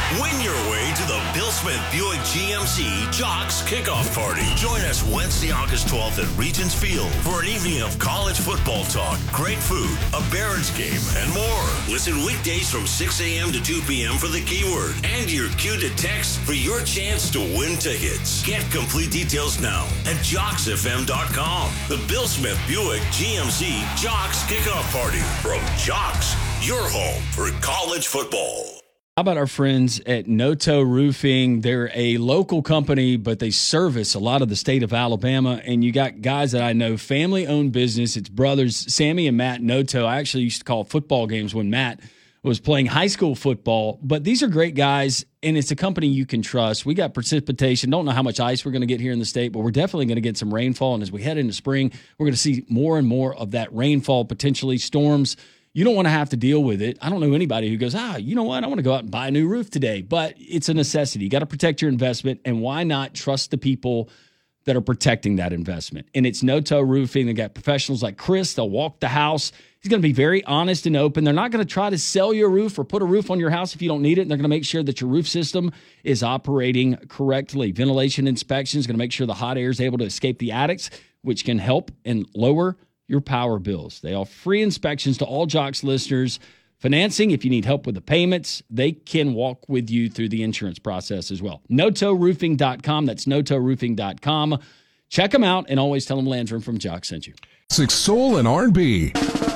Win your way to the Bill Smith Buick GMC Jocks Kickoff Party. Join us Wednesday, August 12th at Regents Field for an evening of college football talk, great food, a Barons game, and more. Listen weekdays from 6 a.m. to 2 p.m. for the keyword and your cue to text for your chance to win tickets. Get complete details now at JocksFM.com. The Bill Smith Buick GMC Jocks Kickoff Party from Jocks, your home for college football. How about our friends at Noto Roofing? They're a local company, but they service a lot of the state of Alabama. And you got guys that I know, family-owned business. It's brothers, Sammy and Matt Noto. I actually used to call football games when Matt was playing high school football. But these are great guys, and it's a company you can trust. We got precipitation. Don't know how much ice we're going to get here in the state, but we're definitely going to get some rainfall. And as we head into spring, we're going to see more and more of that rainfall, potentially storms. You don't want to have to deal with it. I don't know anybody who goes, you know what? I want to go out and buy a new roof today. But it's a necessity. You got to protect your investment. And why not trust the people that are protecting that investment? And it's Noto Roofing. They got professionals like Chris. They'll walk the house. He's going to be very honest and open. They're not going to try to sell you a roof or put a roof on your house if you don't need it. And they're going to make sure that your roof system is operating correctly. Ventilation inspection is going to make sure the hot air is able to escape the attics, which can help and lower your power bills. They offer free inspections to all Jocks listeners. Financing, if you need help with the payments, they can walk with you through the insurance process as well. NotoRoofing.com. That's NotoRoofing.com. Check them out and always tell them Landrum from Jocks sent you. Soul and R&B.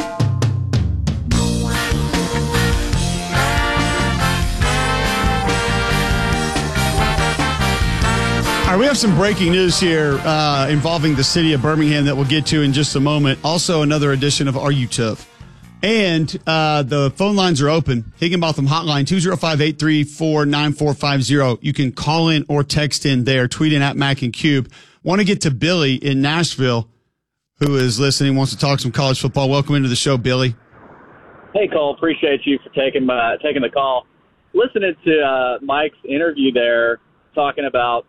All right, we have some breaking news here involving the city of Birmingham that we'll get to in just a moment. Also, another edition of Are You Tough? And the phone lines are open. Higginbotham Hotline, 205-834-9450. You can call in or text in there, tweet in at Mac and Cube. Want to get to Billy in Nashville, who is listening, wants to talk some college football. Welcome into the show, Billy. Hey, Cole. Appreciate you for taking the call. Listening to Mike's interview there, talking about,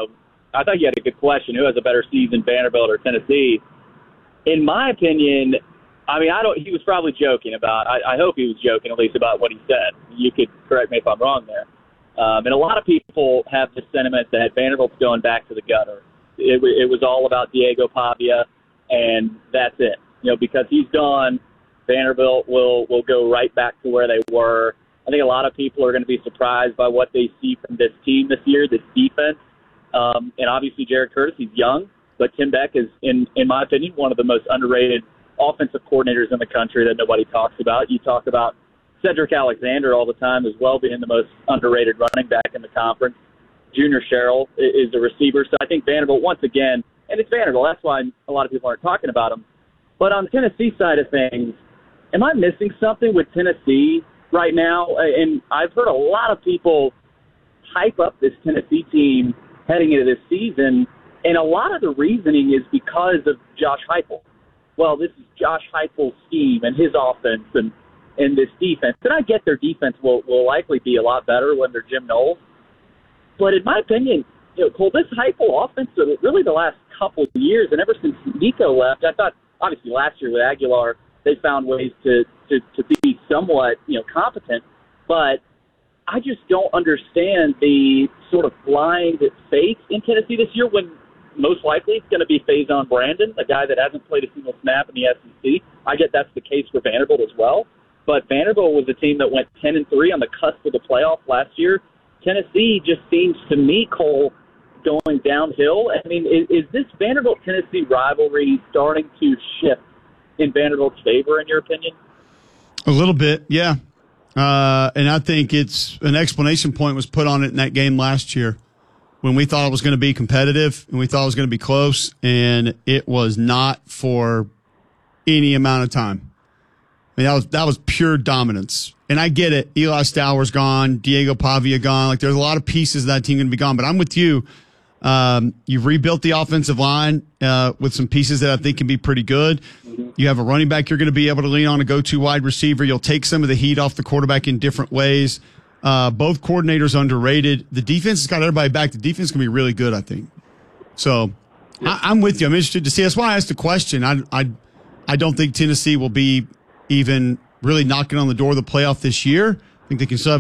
I thought you had a good question. Who has a better season, Vanderbilt or Tennessee? In my opinion, he was probably joking about, I hope he was joking at least about what he said. You could correct me if I'm wrong there. And a lot of people have this sentiment that Vanderbilt's going back to the gutter. It was all about Diego Pavia, and that's it. Because he's gone, Vanderbilt will go right back to where they were. I think a lot of people are going to be surprised by what they see from this team this year, this defense. And obviously Jared Curtis, he's young, but Tim Beck is, in my opinion, one of the most underrated offensive coordinators in the country that nobody talks about. You talk about Cedric Alexander all the time as well, being the most underrated running back in the conference. Junior Sherrill is a receiver. So I think Vanderbilt, once again, and it's Vanderbilt, that's why a lot of people aren't talking about him. But on the Tennessee side of things, am I missing something with Tennessee right now? And I've heard a lot of people hype up this Tennessee team heading into this season, and a lot of the reasoning is because of Josh Heupel. Well, this is Josh Heupel's scheme and his offense and this defense. And I get their defense will likely be a lot better when they're Jim Knowles. But in my opinion, Cole, this Heupel offense, really the last couple of years, and ever since Nico left, I thought, obviously last year with Aguilar, they found ways to be somewhat, competent. But I just don't understand the sort of blind faith in Tennessee this year when most likely it's going to be Faison Brandon, a guy that hasn't played a single snap in the SEC. I get that's the case for Vanderbilt as well. But Vanderbilt was a team that went 10-3 on the cusp of the playoff last year. Tennessee just seems to me, Cole, going downhill. I mean, is this Vanderbilt-Tennessee rivalry starting to shift in Vanderbilt's favor, in your opinion? A little bit, yeah. And I think it's an explanation point was put on it in that game last year when we thought it was going to be competitive and we thought it was going to be close, and it was not for any amount of time. I mean, that was pure dominance. And I get it. Eli Stowers gone, Diego Pavia gone. Like, there's a lot of pieces of that team going to be gone. But I'm with you. You've rebuilt the offensive line with some pieces that I think can be pretty good. You have a running back you're going to be able to lean on, a go-to wide receiver. You'll take some of the heat off the quarterback in different ways. Both coordinators underrated. The defense has got everybody back. The defense can be really good, I think. So I'm with you. I'm interested to see. That's why I asked the question. I don't think Tennessee will be even really knocking on the door of the playoff this year. I think they can still have